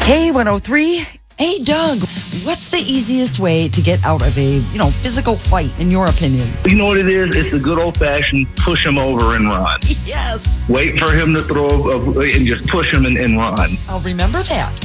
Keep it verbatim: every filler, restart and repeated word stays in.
Hey, one oh three. Hey, Doug, what's the easiest way to get out of a, you know, physical fight, in your opinion? You know what it is? It's the good old-fashioned push him over and run. Yes. Wait for him to throw a, and just push him and, and run. I'll remember that.